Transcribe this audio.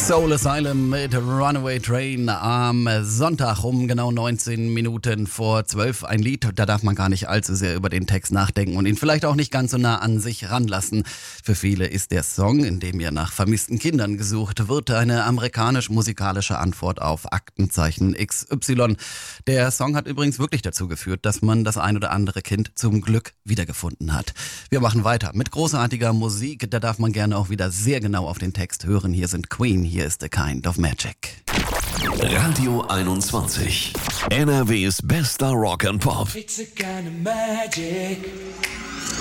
Soul Asylum mit Runaway Train am Sonntag um genau 19 Minuten vor 12. Ein Lied, da darf man gar nicht allzu sehr über den Text nachdenken und ihn vielleicht auch nicht ganz so nah an sich ranlassen. Für viele ist der Song, in dem ja nach vermissten Kindern gesucht wird, eine amerikanisch-musikalische Antwort auf Aktenzeichen XY. Der Song hat übrigens wirklich dazu geführt, dass man das ein oder andere Kind zum Glück wiedergefunden hat. Wir machen weiter mit großartiger Musik, da darf man gerne auch wieder sehr genau auf den Text hören. Hier sind Queen, hier ist A Kind of Magic. Radio 21. NRWs bester Rock and Pop. It's a kind of magic.